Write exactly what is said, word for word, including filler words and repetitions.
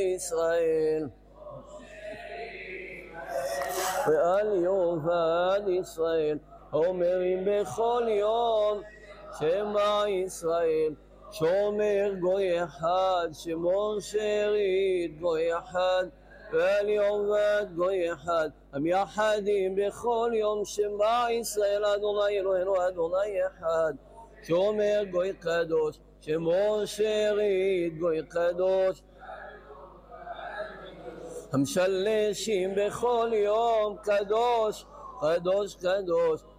ישראל ועל יאבד ישראל אומרים בכל יום שמע ישראל שומר גוי אחד שמו שארית גוי אחד ועל יאבד גוי אחד המייחדים בכל יום שמע ישראל אדוני אלוהינו אדוני אחד שומר גוי קדוש שמו שארית גוי קדוש המשלשים בכל יום קדוש קדוש קדוש